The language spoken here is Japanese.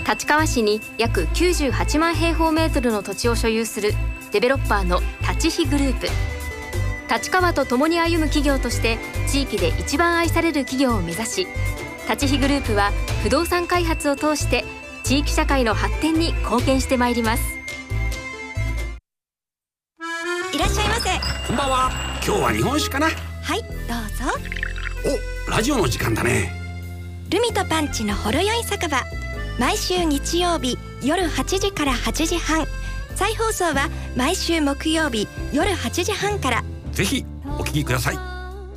立川市に約98万平方メートルの土地を所有するデベロッパーの立飛グループ。立川と共に歩む企業として地域で一番愛される企業を目指し、立飛グループは不動産開発を通して地域社会の発展に貢献してまいります。 いらっしゃいませ。 こんばんは。今日は日本酒かな。 はい、どうぞ。 お、ラジオの時間だね。 ルミとパンチのほろ酔い酒場、毎週日曜日夜8時から8時半、再放送は毎週木曜日夜8時半から。 ぜひお聞きください。